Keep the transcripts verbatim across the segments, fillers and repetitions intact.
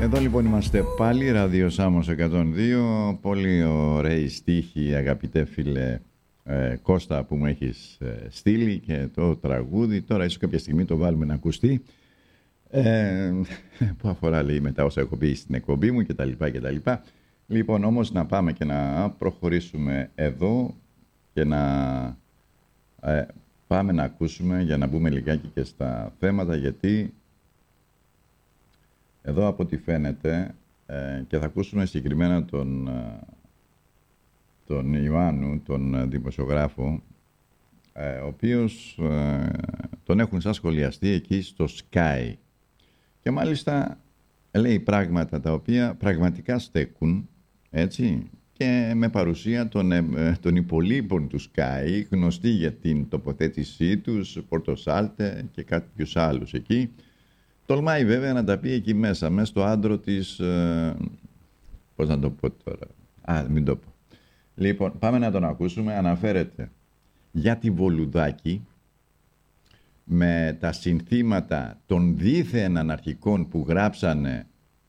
Εδώ λοιπόν είμαστε πάλι, Ράδιο Σάμος εκατόν δύο. Πολύ ωραίοι στίχοι, αγαπητέ φίλε ε, Κώστα, που μου έχεις ε, στείλει, και το τραγούδι. Τώρα ίσως κάποια στιγμή το βάλουμε να ακουστεί. Ε, που αφορά, λέει, μετά όσα έχω πει στην εκπομπή μου κτλ. κτλ. Λοιπόν, όμως να πάμε και να προχωρήσουμε εδώ και να ε, πάμε να ακούσουμε, για να μπούμε λιγάκι και στα θέματα, γιατί εδώ από ό,τι φαίνεται, ε, και θα ακούσουμε συγκεκριμένα τον, ε, τον Ιωάννου, τον δημοσιογράφο, ε, ο οποίος ε, τον έχουν σαν σχολιαστή εκεί στο Sky. Και μάλιστα λέει πράγματα τα οποία πραγματικά στέκουν, έτσι, και με παρουσία των, ε, των υπολείπων του Sky, γνωστοί για την τοποθέτησή τους, Πορτοσάλτε και κάποιους άλλους εκεί. Τολμάει βέβαια να τα πει εκεί μέσα, μέσα στο άντρο της... Ε, πώς να το πω τώρα... Α, μην το πω. Λοιπόν, πάμε να τον ακούσουμε. Αναφέρεται για τη Βολουδάκη, με τα συνθήματα των δίθεν αναρχικών που γράψανε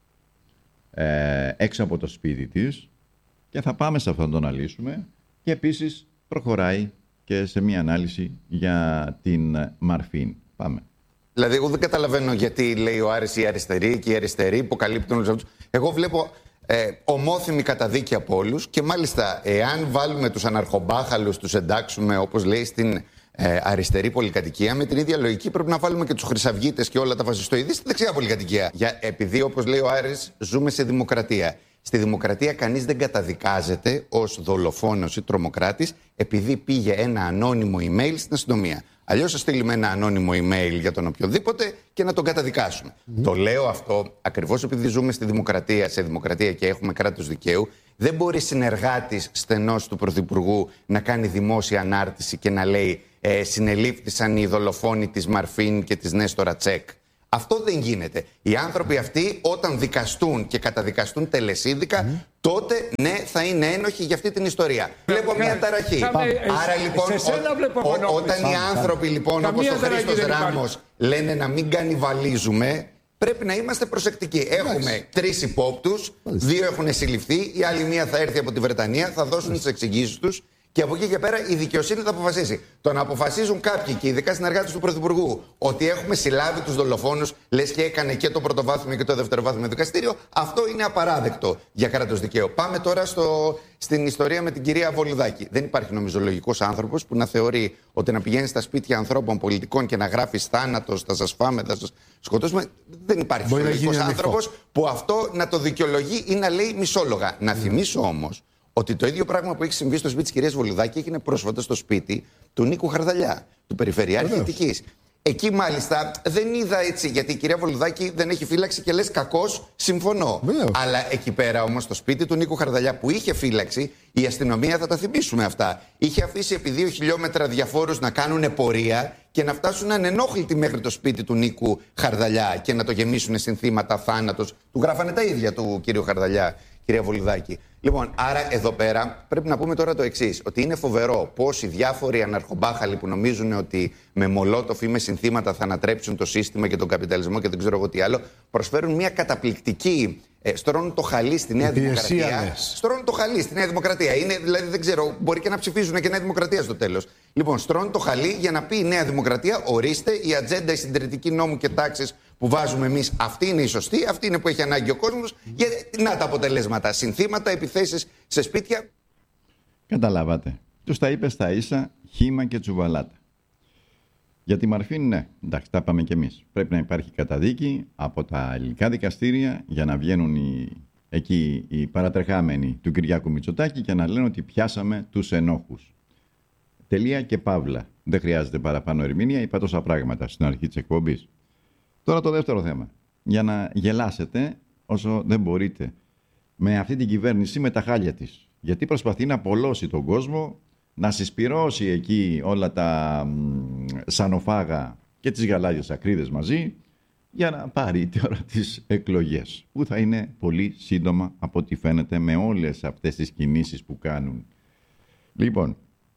ε, έξω από το σπίτι της, και θα πάμε σε αυτόν τον αναλύσουμε, και επίσης προχωράει και σε μια ανάλυση για την Μαρφίν. Πάμε. Δηλαδή, εγώ δεν καταλαβαίνω γιατί λέει ο Άρης οι αριστεροί και οι αριστεροί που καλύπτουν όλους αυτούς. Εγώ βλέπω ε, ομόθυμη καταδίκη από όλους, και μάλιστα, εάν βάλουμε τους αναρχομπάχαλους, τους εντάξουμε, όπως λέει, στην ε, αριστερή πολυκατοικία, με την ίδια λογική πρέπει να βάλουμε και τους χρυσαυγίτες και όλα τα φασιστοειδή στη δεξιά πολυκατοικία. Για, επειδή, όπως λέει ο Άρης, ζούμε σε δημοκρατία. Στη δημοκρατία κανείς δεν καταδικάζεται ως δολοφόνος ή τρομοκράτης επειδή πήγε ένα ανώνυμο email στην αστυνομία. Αλλιώς θα στείλουμε ένα ανώνυμο email για τον οποιοδήποτε και να τον καταδικάσουμε. Mm-hmm. Το λέω αυτό ακριβώς επειδή ζούμε στη δημοκρατία, σε δημοκρατία και έχουμε κράτος δικαίου. Δεν μπορεί συνεργάτης στενός του Πρωθυπουργού να κάνει δημόσια ανάρτηση και να λέει ε, συνελήφθησαν οι δολοφόνοι της Μαρφίν και της Νέστορα Τσεκ. Αυτό δεν γίνεται. Οι άνθρωποι αυτοί, όταν δικαστούν και καταδικαστούν τελεσίδικα, mm. τότε ναι, θα είναι ένοχοι για αυτή την ιστορία. Βλέπω μια ταραχή. Κάμε, Άρα λοιπόν, ο, ο, όταν οι άνθρωποι λοιπόν, όπως ο Χρήστος Ράμος, λένε να μην κανιβαλίζουμε, πρέπει να είμαστε προσεκτικοί. Έχουμε τρεις υπόπτους, δύο έχουν συλληφθεί, η άλλη μία θα έρθει από τη Βρετανία, θα δώσουν τις εξηγήσεις τους. Και από εκεί και πέρα η δικαιοσύνη θα αποφασίσει. Το να αποφασίζουν κάποιοι, και ειδικά συνεργάτες του Πρωθυπουργού, ότι έχουμε συλλάβει τους δολοφόνους, λες και έκανε και το πρωτοβάθμιο και το δευτεροβάθμιο δικαστήριο, αυτό είναι απαράδεκτο για κράτος δικαίου. Πάμε τώρα στο, στην ιστορία με την κυρία Βολουδάκη. Δεν υπάρχει νομίζω λογικός άνθρωπος που να θεωρεί ότι να πηγαίνει στα σπίτια ανθρώπων πολιτικών και να γράφει θάνατος, θα σας φάμε, θα σας σκοτώσουμε. Δεν υπάρχει λογικός άνθρωπος που αυτό να το δικαιολογεί ή να λέει μισόλογα. Να θυμίσω όμως ότι το ίδιο πράγμα που έχει συμβεί στο σπίτι της κυρίας Βολουδάκη έγινε πρόσφατα στο σπίτι του Νίκου Χαρδαλιά, του Περιφερειάρχη Αττικής. Εκεί μάλιστα δεν είδα έτσι, γιατί η κυρία Βολουδάκη δεν έχει φύλαξη και λες κακώς, συμφωνώ. Βεβαίως. Αλλά εκεί πέρα όμως στο σπίτι του Νίκου Χαρδαλιά που είχε φύλαξη, η αστυνομία, θα τα θυμίσουμε αυτά, είχε αφήσει επί δύο χιλιόμετρα διαφόρους να κάνουν πορεία και να φτάσουν ανενόχλητοι μέχρι το σπίτι του Νίκου Χαρδαλιά και να το γεμίσουν συνθήματα θάνατος. Του γράφανε τα ίδια του κύριου Χαρδαλιά, κυρία Βολουδάκη. Λοιπόν, άρα εδώ πέρα πρέπει να πούμε τώρα το εξής, ότι είναι φοβερό πως οι διάφοροι αναρχομπάχαλοι που νομίζουν ότι με μολότοφ ή με συνθήματα θα ανατρέψουν το σύστημα και τον καπιταλισμό και δεν ξέρω εγώ τι άλλο, προσφέρουν μια καταπληκτική, ε, στρώνουν το χαλί στη Νέα Δημοκρατία. Στρώνουν το χαλί στη Νέα Δημοκρατία. Είναι, δηλαδή δεν ξέρω, μπορεί και να ψηφίζουν και Νέα Δημοκρατία στο τέλος. Λοιπόν, στρώνουν το χαλί για να πει η Νέα Δημοκρατία, ορίστε, η ατζέντα, η συντηρητική νόμου και τάξης που βάζουμε εμείς, αυτή είναι η σωστή, αυτή είναι που έχει ανάγκη ο κόσμος. Για να τα αποτελέσματα, συνθήματα, επιθέσεις σε σπίτια. Καταλάβατε. Τους τα είπε στα ίσα, χύμα και τσουβαλάτα. Για τη Μαρφίν, ναι, εντάξει, τα είπαμε κι εμείς. Πρέπει να υπάρχει καταδίκη από τα ελληνικά δικαστήρια για να βγαίνουν οι, εκεί οι παρατρεχάμενοι του Κυριάκου Μητσοτάκη και να λένε ότι πιάσαμε τους ενόχους. Τελεία και παύλα. Δεν χρειάζεται παραπάνω ερμηνεία, είπα τόσα πράγματα στην αρχή της εκπομπής. Τώρα το δεύτερο θέμα. Για να γελάσετε όσο δεν μπορείτε με αυτή την κυβέρνηση, με τα χάλια της. Γιατί προσπαθεί να απολώσει τον κόσμο, να συσπυρώσει εκεί όλα τα σανοφάγα και τις γαλάζιες ακρίδες μαζί, για να πάρει τώρα τις εκλογές, που θα είναι πολύ σύντομα από ό,τι φαίνεται με όλες αυτές τις κινήσεις που κάνουν. Λοιπόν,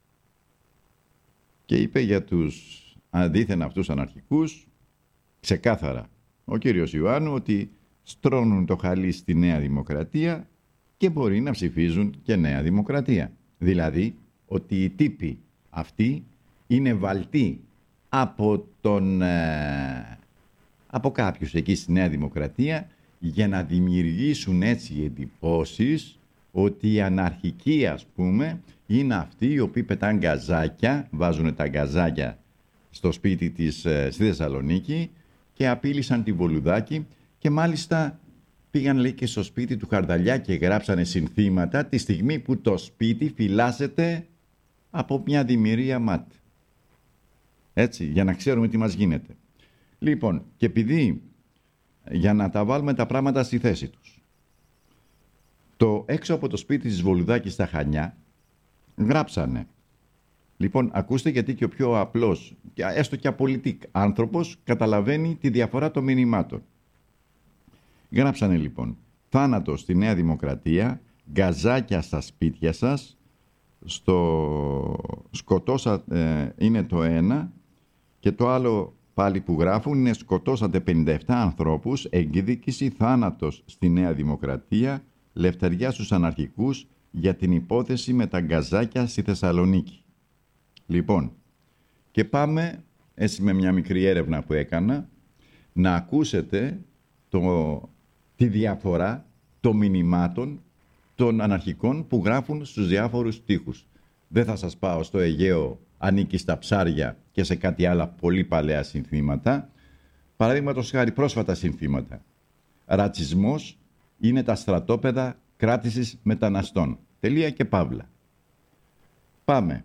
και είπε για τους αντίθενα αυτούς αναρχικούς ξεκάθαρα ο κύριος Ιωάννου ότι στρώνουν το χαλί στη Νέα Δημοκρατία και μπορεί να ψηφίζουν και Νέα Δημοκρατία. Δηλαδή ότι οι τύποι αυτοί είναι βαλτοί από, τον, ε, από κάποιους εκεί στη Νέα Δημοκρατία για να δημιουργήσουν έτσι εντυπώσεις ότι οι αναρχικοί, ας πούμε, είναι αυτοί οι οποίοι πετάνε γκαζάκια, βάζουν τα γκαζάκια στο σπίτι της, ε, στη Θεσσαλονίκη και απείλησαν τη Βολουδάκη και μάλιστα πήγαν, λέει, και στο σπίτι του Χαρδαλιά και γράψανε συνθήματα τη στιγμή που το σπίτι φυλάσσεται από μια δημιουργία ΜΑΤ. Έτσι, για να ξέρουμε τι μας γίνεται. Λοιπόν, και επειδή, για να τα βάλουμε τα πράγματα στη θέση τους, το έξω από το σπίτι της Βολουδάκης στα Χανιά γράψανε. Λοιπόν, ακούστε, γιατί και ο πιο απλός, έστω και απολυτικ άνθρωπος, καταλαβαίνει τη διαφορά των μηνυμάτων. Γράψανε λοιπόν: θάνατο στη Νέα Δημοκρατία, γκαζάκια στα σπίτια σας, στο σκοτώσα, ε, είναι το ένα, και το άλλο πάλι που γράφουν είναι: σκοτώσατε πενήντα επτά ανθρώπους, εκδίκηση, θάνατος στη Νέα Δημοκρατία, λευτεριά στους αναρχικούς για την υπόθεση με τα γκαζάκια στη Θεσσαλονίκη. Λοιπόν, και πάμε έτσι με μια μικρή έρευνα που έκανα να ακούσετε το, τη διαφορά των μηνυμάτων των αναρχικών που γράφουν στους διάφορους τοίχους. Δεν θα σας πάω στο Αιγαίο, ανήκει στα ψάρια και σε κάτι άλλα πολύ παλαιά συνθήματα. Παραδείγματος χάρη, πρόσφατα συνθήματα. Ρατσισμός είναι τα στρατόπεδα κράτησης μεταναστών. Τελεία και παύλα. Πάμε.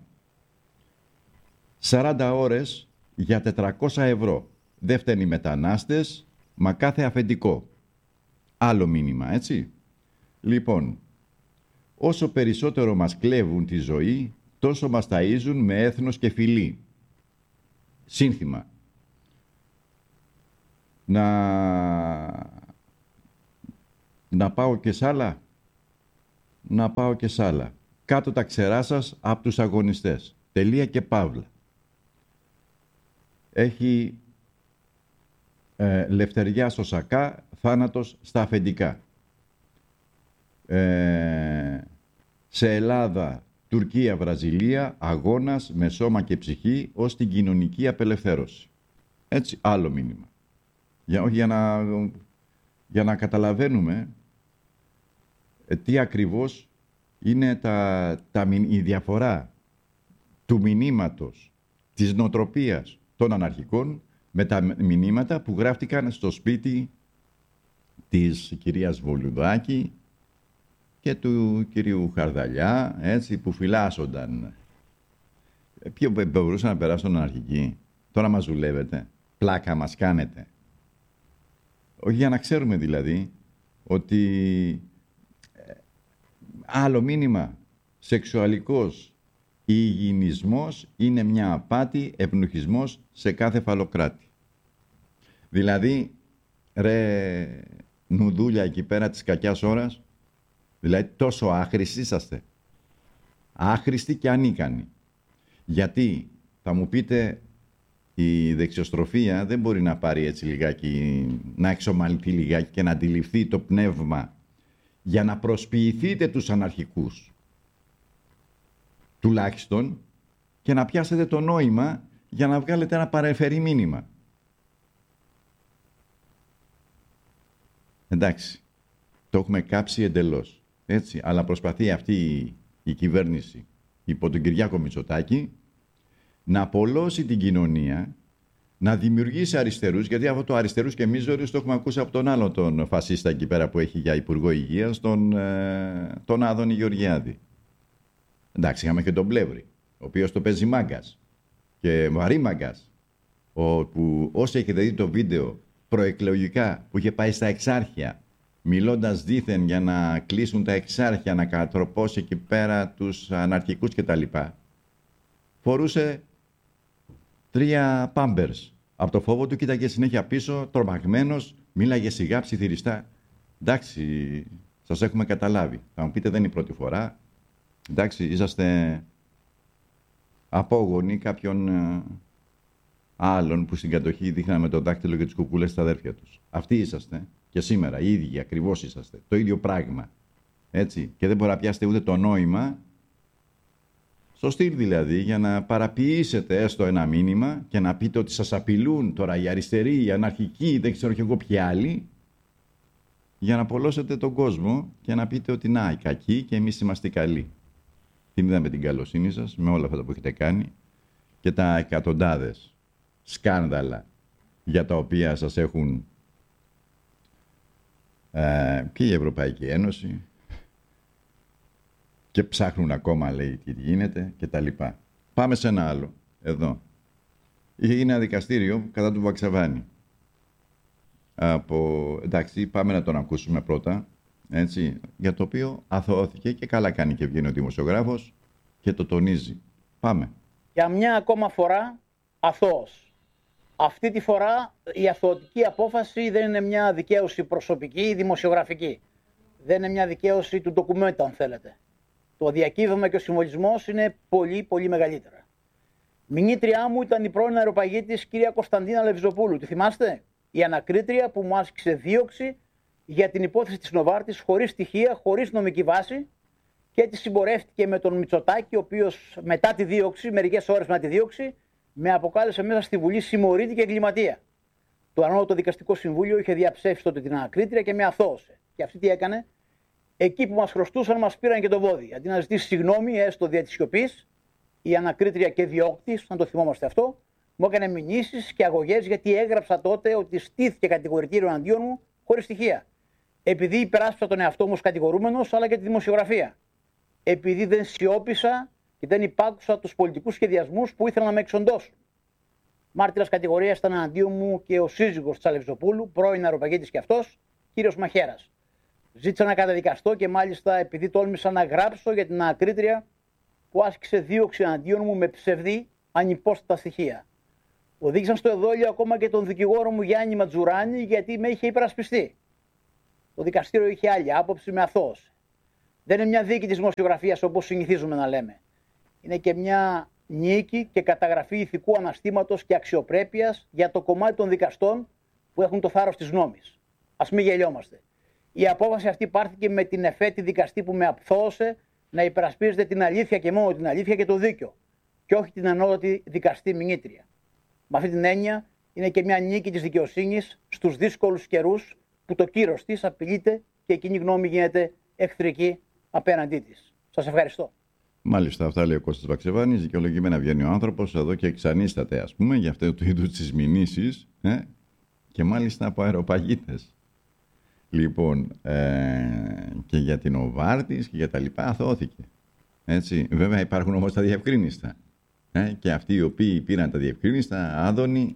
σαράντα ώρες για τετρακόσια ευρώ. Δεν φταίνει οι μετανάστες, μα κάθε αφεντικό. Άλλο μήνυμα, έτσι. Λοιπόν, όσο περισσότερο μας κλέβουν τη ζωή, τόσο μας ταΐζουν με έθνος και φυλή. Σύνθημα. Να... να πάω και σ' άλλα. Να πάω και σ' άλλα. Κάτω τα ξερά σας από τους αγωνιστές. Τελεία και παύλα. Έχει ε, λευτεριά στο σακά, θάνατος στα αφεντικά. Ε, σε Ελλάδα, Τουρκία, Βραζιλία, αγώνας με σώμα και ψυχή ως την κοινωνική απελευθέρωση. Έτσι, άλλο μήνυμα. Για, για, να, για να καταλαβαίνουμε ε, τι ακριβώς είναι τα, τα, η διαφορά του μηνύματος, της νοοτροπίας των αναρχικών με τα μηνύματα που γράφτηκαν στο σπίτι της κυρίας Βολουδάκη και του κυρίου Χαρδαλιά, έτσι, που φυλάσσονταν. Ποιο μπορούσαν να περάσουν αναρχικοί? Τώρα μας δουλεύετε, πλάκα μας κάνετε. Όχι, για να ξέρουμε δηλαδή ότι άλλο μήνυμα, σεξουαλικός υγιεινισμός είναι μια απάτη, ευνουχισμός σε κάθε φαλοκράτη. Δηλαδή, ρε νουδούλια εκεί πέρα της κακιάς ώρας, δηλαδή τόσο άχρηστοι είσαστε. Άχρηστοι και ανίκανοι. Γιατί, θα μου πείτε, η δεξιοστροφία δεν μπορεί να πάρει έτσι λιγάκι, να εξομαλυνθεί λιγάκι και να αντιληφθεί το πνεύμα για να προσποιηθείτε τους αναρχικούς. Τουλάχιστον και να πιάσετε το νόημα για να βγάλετε ένα παρεμφερή μήνυμα. Εντάξει, το έχουμε κάψει εντελώς, έτσι, αλλά προσπαθεί αυτή η, η κυβέρνηση υπό τον Κυριάκο Μητσοτάκη να απολώσει την κοινωνία, να δημιουργήσει αριστερούς, γιατί αυτό το αριστερούς και μίζωρους το έχουμε ακούσει από τον άλλο τον φασίστα εκεί πέρα που έχει για Υπουργό Υγείας, τον, ε, τον Άδωνη Γεωργιάδη. Εντάξει, είχαμε και τον Πλεύρη, ο οποίος το παίζει μάγκας και βαρύ μάγκας, που όσοι έχετε δει το βίντεο προεκλογικά που είχε πάει στα Εξάρχεια, μιλώντας δήθεν για να κλείσουν τα Εξάρχεια, να κατροπώσει εκεί πέρα τους αναρχικούς κτλ. Φορούσε τρία πάμπερς. Από το φόβο του κοίταγε συνέχεια πίσω, τρομαγμένος, μίλαγε σιγά, ψιθυριστά. Εντάξει, σας έχουμε καταλάβει. Θα μου πείτε, δεν είναι η πρώτη φορά. Εντάξει, είσαστε απόγονοι κάποιων ε, άλλων που στην κατοχή δείχναμε το δάχτυλο και τις κουκούλες στα αδέρφια τους. Αυτοί είσαστε. Και σήμερα οι ίδιοι ακριβώς είσαστε. Το ίδιο πράγμα. Έτσι. Και δεν μπορεί να πιάσετε ούτε το νόημα. Στο στυλ δηλαδή, για να παραποιήσετε έστω ένα μήνυμα και να πείτε ότι σας απειλούν τώρα οι αριστεροί, οι αναρχικοί, δεν ξέρω και εγώ ποιοι άλλοι, για να απολώσετε τον κόσμο και να πείτε ότι να, οι κακοί και εμείς είμαστε οι καλοί. Την είδαμε την καλοσύνη σας με όλα αυτά που έχετε κάνει και τα εκατοντάδες σκάνδαλα για τα οποία σας έχουν ε, και η Ευρωπαϊκή Ένωση και ψάχνουν ακόμα, λέει, τι γίνεται και τα λοιπά. Πάμε σε ένα άλλο, εδώ. Είχε γίνει ένα δικαστήριο κατά του Βαξαβάνη. Από, εντάξει, πάμε να τον ακούσουμε πρώτα, έτσι, για το οποίο αθωώθηκε και καλά κάνει και βγαίνει ο δημοσιογράφος και το τονίζει. Πάμε. Για μια ακόμα φορά αθώος. Αυτή τη φορά η αθωωτική απόφαση δεν είναι μια δικαίωση προσωπική ή δημοσιογραφική. Δεν είναι μια δικαίωση του ντοκουμέντου, αν θέλετε. Το διακύβευμα και ο συμβολισμός είναι πολύ πολύ μεγαλύτερα. Μηνύτριά μου ήταν η πρώην αεροπαγήτης κυρία Κωνσταντίνα Λευζοπούλου. Τη θυμάστε? Η ανακρίτρια που μου άσκησε δίωξη για την υπόθεση της Νοβάρτης χωρίς στοιχεία, χωρίς νομική βάση και έτσι συμπορεύτηκε με τον Μητσοτάκη, ο οποίος μετά τη δίωξη, μερικές ώρες μετά τη δίωξη, με αποκάλεσε μέσα στη Βουλή συμμορίτη και εγκληματία. Το Ανώτατο Δικαστικό Συμβούλιο είχε διαψεύσει τότε την ανακρίτρια και με αθώωσε. Και αυτή τι έκανε? Εκεί που μας χρωστούσαν, μας πήραν και το βόδι. Αντί να ζητήσει συγγνώμη, έστω δια της σιωπής, η ανακρίτρια και διώκτης, αν το θυμόμαστε αυτό, μου έκανε μηνύσεις και αγωγές γιατί έγραψα τότε ότι στήθηκε κατηγορητήριο εναντίον μου χωρίς στοιχεία. Επειδή υπεράσπισα τον εαυτό μου ως κατηγορούμενος, αλλά και τη δημοσιογραφία. Επειδή δεν σιώπησα και δεν υπάκουσα τους πολιτικούς σχεδιασμούς που ήθελαν να με εξοντώσουν. Μάρτυρας κατηγορίας ήταν εναντίον μου και ο σύζυγος της Αλευζοπούλου, πρώην αεροπαγήτης και αυτός, κύριος Μαχαίρας. Ζήτησα να καταδικαστώ και μάλιστα επειδή τόλμησα να γράψω για την ανακρίτρια που άσκησε δίωξη εναντίον μου με ψευδή ανυπόστατα στοιχεία. Οδήγησαν στο εδόλιο ακόμα και τον δικηγόρο μου Γιάννη Ματζουράνη γιατί με είχε υπερασπιστεί. Το δικαστήριο είχε άλλη άποψη, με αθώωσε. Δεν είναι μια δίκη της δημοσιογραφίας όπως συνηθίζουμε να λέμε. Είναι και μια νίκη και καταγραφή ηθικού αναστήματος και αξιοπρέπειας για το κομμάτι των δικαστών που έχουν το θάρρος της νόμης. Ας μην γελιόμαστε. Η απόφαση αυτή πάρθηκε με την εφέτη δικαστή που με αθώωσε να υπερασπίζεται την αλήθεια και μόνο την αλήθεια και το δίκιο, και όχι την ανώτατη δικαστή μηνύτρια. Με αυτή την έννοια είναι και μια νίκη της δικαιοσύνης στους δύσκολους καιρούς που το κύρος της απειλείται και η κοινή γνώμη γίνεται εχθρική απέναντί της. Σας ευχαριστώ. Μάλιστα, αυτά λέει ο Κώστας Βαξεβάνης. Δικαιολογημένα βγαίνει ο άνθρωπος εδώ και εξανίσταται, ας πούμε, για αυτό το είδους τις μηνύσεις, ε? και μάλιστα από αεροπαγίτες. Λοιπόν, ε, και για την Οβάρτης και για τα λοιπά αθώθηκε. Έτσι. Βέβαια υπάρχουν όμως τα διευκρίνιστα. Ε, και αυτοί οι οποίοι πήραν τα διευκρίνιστα, άδωνοι,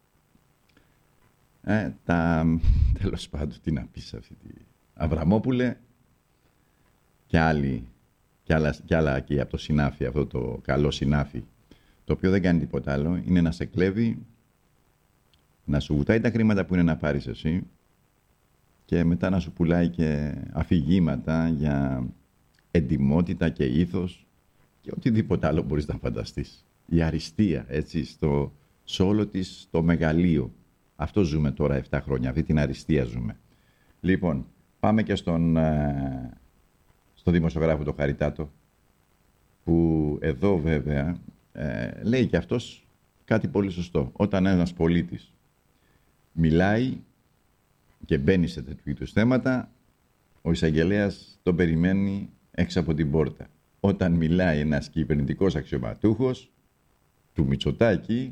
ε, τα, τέλος πάντων, τι να πεις αυτή τη Αβραμόπουλε και άλλοι, και άλλα, και άλλα και από το συνάφι, αυτό το καλό συνάφι, το οποίο δεν κάνει τίποτα άλλο, είναι να σε κλέβει, να σου βουτάει τα χρήματα που είναι να πάρεις εσύ, και μετά να σου πουλάει και αφηγήματα για εντιμότητα και ήθος και οτιδήποτε άλλο μπορείς να φανταστείς. Η αριστεία, έτσι, στο, σε όλο της το μεγαλείο. Αυτό ζούμε τώρα επτά χρόνια, αυτή την αριστεία ζούμε. Λοιπόν, πάμε και στον, ε, στον δημοσιογράφο τον Χαριτάτο, που εδώ βέβαια ε, λέει και αυτός κάτι πολύ σωστό. Όταν ένας πολίτης μιλάει και μπαίνει σε τέτοιου είδους θέματα, ο εισαγγελέας τον περιμένει έξω από την πόρτα. Όταν μιλάει ένας κυβερνητικός αξιωματούχος του Μητσοτάκη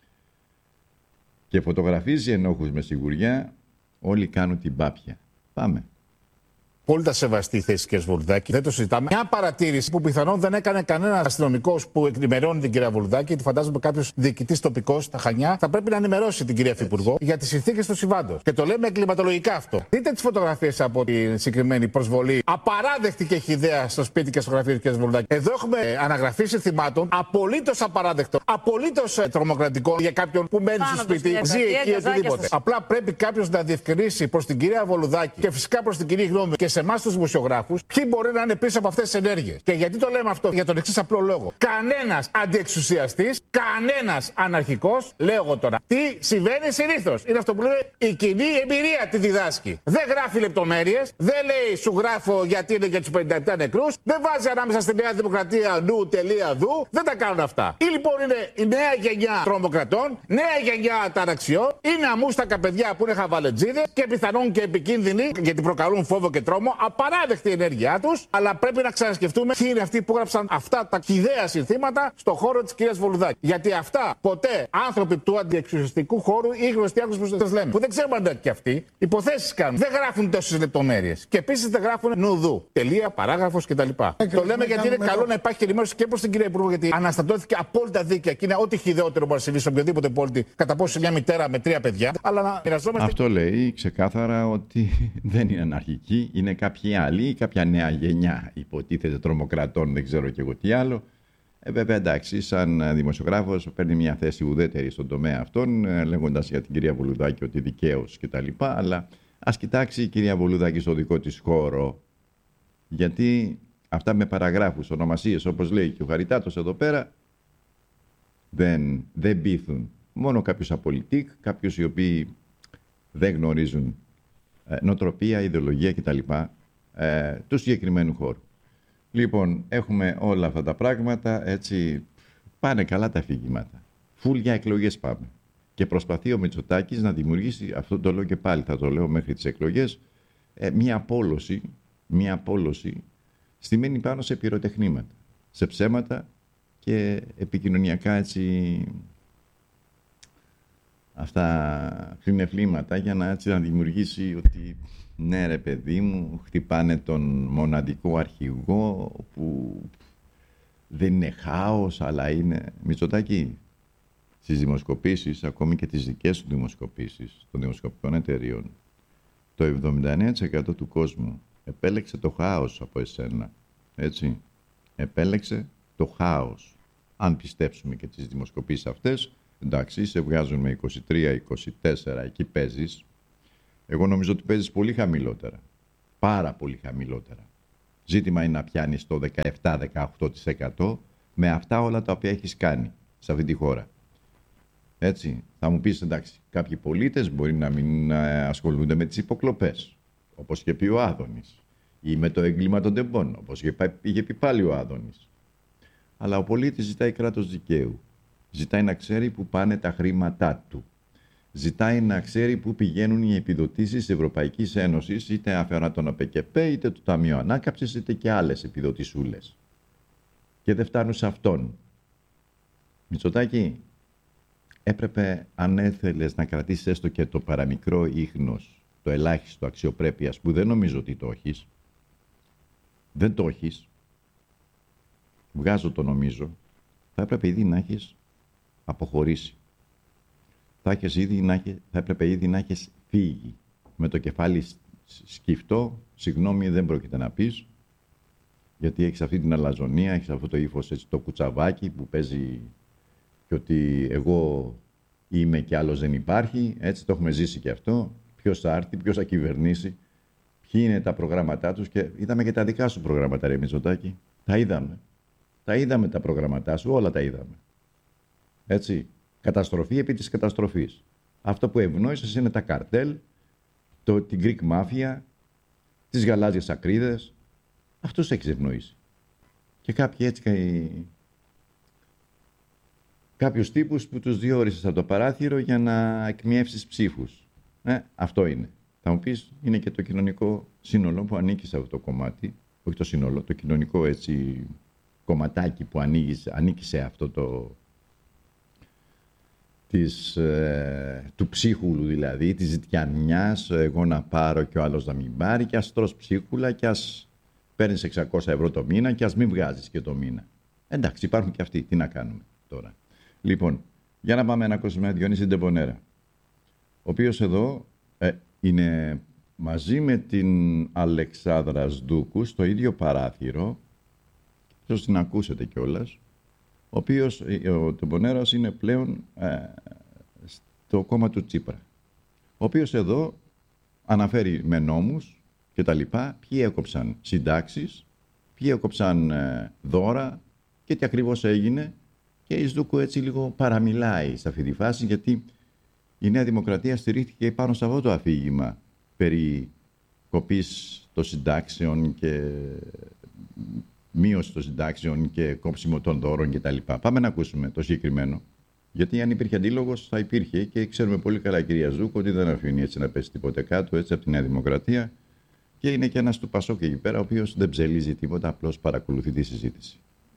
και φωτογραφίζει ενόχους με σιγουριά, όλοι κάνουν την πάπια. Πάμε. Απόλυτα σεβαστή η θέση της κ. Βουλδάκη. Δεν το συζητάμε. Μια παρατήρηση που πιθανόν δεν έκανε κανένα αστυνομικό που ενημερώνει την κυρία Βουλδάκη, γιατί φαντάζομαι κάποιο διοικητή τοπικό στα Χανιά θα πρέπει να ενημερώσει την κυρία Υφυπουργό για τις συνθήκες του συμβάντος. Και το λέμε εγκληματολογικά αυτό. Δείτε τις φωτογραφίες από την συγκεκριμένη προσβολή. Απαράδεκτη και έχει ιδέα στο σπίτι και στο γραφείο της κ. Βουλδάκη. Εδώ έχουμε αναγραφή συνθημάτων απολύτως απαράδεκτο. Απολύτως τρομοκρατικό για κάποιον που μένει στο σπίτι, ζει εκεί οτιδήποτε. Απλά πρέπει κάποιο να διευκρινίσει προς την κυρία Βουλδάκη και φυσικά προς την κοινή γνώμη και σε σε εμάς τους δημοσιογράφους ποιοι μπορεί να είναι πίσω από αυτές τις ενέργειες. Και γιατί το λέμε αυτό? Για τον εξής απλό λόγο. Κανένας αντιεξουσιαστής, κανένας αναρχικός, λέω εγώ τώρα, τι συμβαίνει συνήθως. Είναι αυτό που λέμε η κοινή εμπειρία τη διδάσκει. Δεν γράφει λεπτομέρειες, δεν λέει σου γράφω γιατί είναι για τους πενήντα επτά νεκρούς, δεν βάζει ανάμεσα στη Νέα Δημοκρατία νου, τελεία, δου, δεν τα κάνουν αυτά. Ή λοιπόν είναι η νέα γενιά τρομοκρατών, νέα γενιά ταραξιών, είναι αμούστακα παιδιά που είναι χαβαλετζίδες και πιθανόν και επικίνδυνοι γιατί προκαλούν φόβο και τρόμο, απαράδεκτη η ενέργειά τους, αλλά πρέπει να ξανασκεφτούμε ποιοι είναι αυτοί που έγραψαν αυτά τα χυδαία συνθήματα στον χώρο της κυρίας Βολουδάκη. Γιατί αυτά ποτέ άνθρωποι του αντιεξουσιαστικού χώρου ή γνωστοί άκρους που σας λέμε, που δεν ξέρουμε αν είναι και αυτοί, υποθέσεις κάνουν. Δεν γράφουν τόσες λεπτομέρειες. Και επίσης δεν γράφουν νουδού. Τελεία, παράγραφος κτλ. Το λέμε γιατί είναι καλό να υπάρχει ενημέρωση και προς την κυρία Υπουργό, γιατί αναστατώθηκε απόλυτα δίκαια και είναι ό,τι χειδαιότερο μπορεί να συμβεί σε οποιοδήποτε πολίτη, κατά πόσο μια μητέρα με τρία παιδιά. Αλλά να μοιραζόμαστε. Αυτό λέει ξεκάθαρα ότι δεν είναι αναρχική, είναι κάποιοι άλλοι ή κάποια νέα γενιά υποτίθεται τρομοκρατών, δεν ξέρω και εγώ τι άλλο. Ε, βέβαια, εντάξει, σαν δημοσιογράφος παίρνει μια θέση ουδέτερη στον τομέα αυτόν, λέγοντας για την κυρία Βολουδάκη ότι δικαίως κτλ. Αλλά ας κοιτάξει η κυρία Βολουδάκη στο δικό της χώρο, γιατί αυτά με παραγράφους, ονομασίες, όπως λέει και ο Χαριτάτος εδώ πέρα, δεν, δεν πείθουν. Μόνο κάποιους απολυτικ, κάποιους οι οποίοι δεν γνωρίζουν ε, νοοτροπία, ιδεολογία κτλ. Ε, του συγκεκριμένου χώρου. Λοιπόν, έχουμε όλα αυτά τα πράγματα, έτσι πάνε καλά τα αφηγήματα. Φουλ για εκλογές πάμε. Και προσπαθεί ο Μητσοτάκης να δημιουργήσει, αυτό το λέω και πάλι, θα το λέω μέχρι τις εκλογές, ε, μία απόλωση, μία απόλωση στημένη πάνω σε πυροτεχνήματα, σε ψέματα και επικοινωνιακά έτσι αυτά φινεφλήματα για να, έτσι, να δημιουργήσει ότι ναι ρε παιδί μου, χτυπάνε τον μοναδικό αρχηγό που δεν είναι χάος, αλλά είναι Μητσοτάκη. Στις δημοσκοπήσεις, ακόμη και τις δικές του δημοσκοπήσεις των δημοσκοπικών εταιρείων, το εβδομήντα εννέα τοις εκατό του κόσμου επέλεξε το χάος από εσένα. Έτσι. Επέλεξε το χάος. Αν πιστέψουμε και τις δημοσκοπήσεις αυτές, εντάξει, σε βγάζουν με είκοσι τρία είκοσι τέσσερα, εκεί παίζεις. Εγώ νομίζω ότι παίζεις πολύ χαμηλότερα. Πάρα πολύ χαμηλότερα. Ζήτημα είναι να πιάνεις το δεκαεπτά με δεκαοκτώ τοις εκατό με αυτά όλα τα οποία έχεις κάνει σε αυτή τη χώρα. Έτσι, θα μου πεις, εντάξει, κάποιοι πολίτες μπορεί να μην ασχολούνται με τις υποκλοπές, όπως είχε πει ο Άδωνης, ή με το έγκλημα των τεμπών, όπως είχε πει πάλι ο Άδωνης. Αλλά ο πολίτης ζητάει κράτος δικαίου. Ζητάει να ξέρει που πάνε τα χρήματά του. Ζητάει να ξέρει πού πηγαίνουν οι επιδοτήσεις της Ευρωπαϊκής Ένωσης, είτε αφορά τον ΑΠΚΠ, είτε το Ταμείο Ανάκαμψης, είτε και άλλες επιδοτησούλες. Και δεν φτάνουν σε αυτόν. Μητσοτάκη, έπρεπε, αν έθελες να κρατήσεις έστω και το παραμικρό ίχνος, το ελάχιστο αξιοπρέπειας, που δεν νομίζω ότι το έχεις, δεν το έχεις, βγάζω το νομίζω, θα έπρεπε ήδη να έχεις αποχωρήσει. Θα, έχεις ήδη να έχεις, θα έπρεπε ήδη να έχεις φύγει. Με το κεφάλι σκυφτό, συγγνώμη δεν πρόκειται να πεις, γιατί έχεις αυτή την αλαζονία, έχεις αυτό το ύφος, έτσι, το κουτσαβάκι που παίζει και ότι εγώ είμαι και άλλος δεν υπάρχει, έτσι το έχουμε ζήσει και αυτό, ποιος θα έρθει, ποιος θα κυβερνήσει, ποιοι είναι τα προγράμματά τους και είδαμε και τα δικά σου προγράμματα, ρε Μητσοτάκη. Τα είδαμε. Τα είδαμε τα προγράμματά σου, όλα τα είδαμε. Έτσι, καταστροφή επί της καταστροφής. Αυτό που ευνόησες είναι τα καρτέλ, το, την Greek Mafia, τις γαλάζιες ακρίδες, αυτούς έχεις ευνοήσει. Και κάποιοι έτσι, κάποιους τύπους που τους διόρισες από το παράθυρο για να εκμιεύσεις ψήφους. Ε, αυτό είναι. Θα μου πεις, είναι και το κοινωνικό σύνολο που ανήκει σε αυτό το κομμάτι, όχι το σύνολο, το κοινωνικό έτσι κομματάκι που ανήκει, ανήκει σε αυτό το της, ε, του ψίχουλου δηλαδή, της ζητιανιάς, εγώ να πάρω και ο άλλος να μην πάρει και ας τρως ψίχουλα και ας παίρνεις εξακόσια ευρώ το μήνα και ας μην βγάζεις και το μήνα. Εντάξει, υπάρχουν και αυτοί. Τι να κάνουμε τώρα. Λοιπόν, για να πάμε να ακούσουμε Διονύση Ντεμπονέρα, ο οποίος εδώ ε, είναι μαζί με την Αλεξάνδρα Σδούκου στο ίδιο παράθυρο, ίσως την ακούσετε κιόλας, ο οποίος, ο Ντεμπονέρας είναι πλέον ε, στο κόμμα του Τσίπρα, ο οποίος εδώ αναφέρει με νόμους κτλ. Ποιοι έκοψαν συντάξεις, ποιοι έκοψαν ε, δώρα και τι ακριβώς έγινε. Και η Σδούκου έτσι λίγο παραμιλάει σε αυτή τη φάση, γιατί η Νέα Δημοκρατία στηρίχθηκε πάνω σε αυτό το αφήγημα περί κοπής των συντάξεων και μείωση των συντάξεων και κόψιμο των δώρων κτλ. Πάμε να ακούσουμε το συγκεκριμένο. Γιατί αν υπήρχε αντίλογος θα υπήρχε, και ξέρουμε πολύ καλά η κυρία Σδούκου ότι δεν αφήνει έτσι να πέσει τίποτε κάτω έτσι από τη Νέα Δημοκρατία, και είναι και ένας του Πασόκ εκεί πέρα, ο οποίος δεν ψελίζει τίποτα, απλώς παρακολουθεί τη συζήτηση.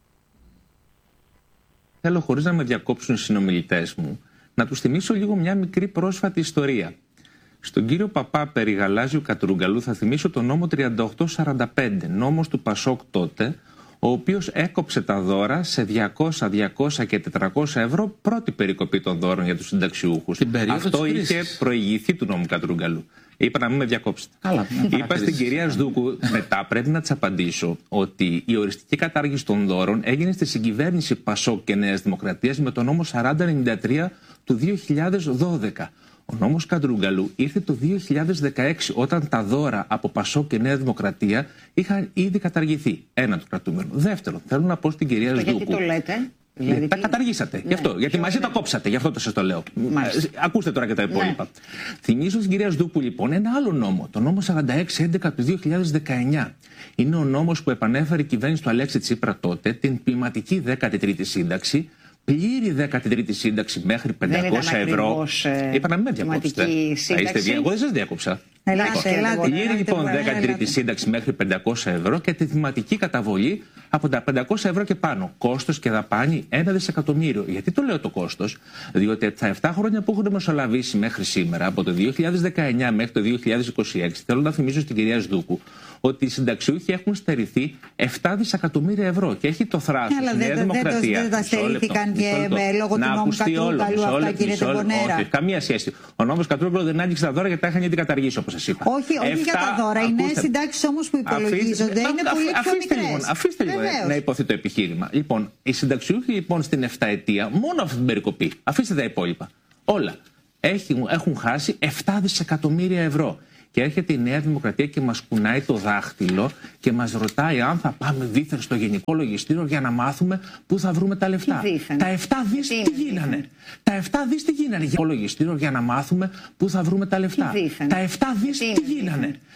Θέλω, χωρίς να με διακόψουν οι συνομιλητές μου, να τους θυμίσω λίγο μια μικρή πρόσφατη ιστορία. Στον κύριο Παπά περί Γαλάζιου Κατρούγκαλου θα θυμίσω τον νόμο τριάντα οκτώ σαράντα πέντε, νόμος του Πασόκ τότε, ο οποίος έκοψε τα δώρα σε διακόσια, διακόσια και τετρακόσια ευρώ, πρώτη περικοπή των δώρων για τους συνταξιούχους. Αυτό είχε προηγηθεί του νόμου Κατρούγκαλου. Είπα να μην με διακόψετε. Καλά, είπα στην κυρία Σδούκου, μετά πρέπει να της απαντήσω, ότι η οριστική κατάργηση των δώρων έγινε στη συγκυβέρνηση Πασόκ και Νέας Δημοκρατίας με τον νόμο σαράντα ενενήντα τρία του δύο χιλιάδες δώδεκα. Ο νόμος Κατρούγκαλου ήρθε το δύο χιλιάδες δεκαέξι, όταν τα δώρα από Πασόκ και Νέα Δημοκρατία είχαν ήδη καταργηθεί. Ένα το κρατούμενο. Δεύτερον, θέλω να πω στην κυρία Σδούκου. Γιατί το λέτε? Δηλαδή, τα καταργήσατε. Ναι. Γι' αυτό. Γιατί μαζί το κόψατε. Γι' αυτό το σας το λέω. Μάλιστα. Ακούστε τώρα και τα υπόλοιπα. Ναι. Θυμίζω στην κυρία Σδούκου λοιπόν ένα άλλο νόμο. Το νόμο σαράντα έξι έντεκα του δύο χιλιάδες δεκαεννιά. Είναι ο νόμος που επανέφερε η κυβέρνηση του Αλέξη Τσίπρα τότε την ποιηματική δέκατη τρίτη σύνταξη. Πλήρη δέκατη τρίτη σύνταξη μέχρι πεντακόσια ευρώ. Ε, Είπα να μην με διακόψετε. Εγώ δεν σας διάκοψα. Ελάτε, ελάτε, πλήρη λοιπόν δέκατη τρίτη σύνταξη μέχρι πεντακόσια ευρώ και τη θυματική καταβολή από τα πεντακόσια ευρώ και πάνω. Κόστος και δαπάνη ένα δισεκατομμύριο. Γιατί το λέω το κόστος? Διότι τα επτά χρόνια που έχουν μεσολαβήσει μέχρι σήμερα, από το δύο χιλιάδες δεκαεννιά μέχρι το δύο χιλιάδες είκοσι έξι, θέλω να θυμίσω στην κυρία Σδούκου ότι οι συνταξιούχοι έχουν στερηθεί επτά δισεκατομμύρια ευρώ και έχει το θράσος η Νέα Δημοκρατία. Δεν τα στερήθηκαν και λόγω του νόμου Κατρούγκαλου αυτά, κύριε Τεμπονέρα? Όχι, καμία σχέση. Ο νόμος Κατρούγκαλου δεν άγγιξε τα δώρα γιατί τα είχαν ήδη καταργήσει, όπως σας είπα. Όχι, όχι για τα δώρα. Οι νέες συντάξεις όμως που υπολογίζονται είναι πολύ πιο μικρές. Αφήστε λίγο να υποθεί το επιχείρημα. Λοιπόν, οι συνταξιούχοι λοιπόν στην εφταετία, μόνο αυτή την περικοπή, αφήστε τα υπόλοιπα, όλα έχουν χάσει επτά δισεκατομμύρια ευρώ. Και έρχεται η Νέα Δημοκρατία και μας κουνάει το δάχτυλο και μας ρωτάει αν θα πάμε δήθεν στο Γενικό Λογιστήριο για να μάθουμε πού θα βρούμε τα λεφτά. Τα επτά δις τι, τι γίνανε. Δήθεν. Τα επτά δις τι γίνανε για το Λογιστήριο για να μάθουμε πού θα βρούμε τα λεφτά. Τα επτά δις τι, τι γίνανε.